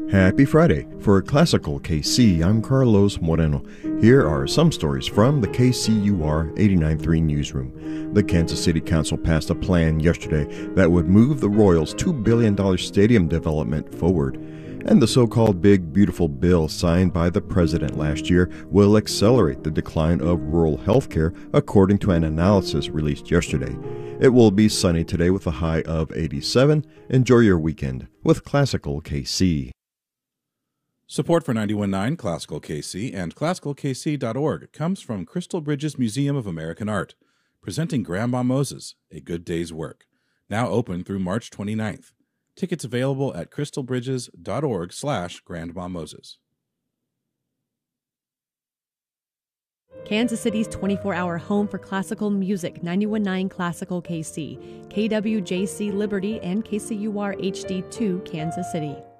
Happy Friday. For Classical KC, I'm Carlos Moreno. Here are some stories from the KCUR 89.3 newsroom. The Kansas City Council passed a plan yesterday that would move the Royals' $2 billion stadium development forward. And the so-called Big Beautiful Bill signed by the president last year will accelerate the decline of rural health care, according to an analysis released yesterday. It will be sunny today with a high of 87. Enjoy your weekend with Classical KC. Support for 91.9 Classical KC and ClassicalKC.org comes from Crystal Bridges Museum of American Art, presenting Grandma Moses, A Good Day's Work, now open through March 29th. Tickets available at crystalbridges.org/grandmamoses. Kansas City's 24-hour home for classical music, 91.9 Classical KC, KWJC Liberty, and KCUR HD2 Kansas City.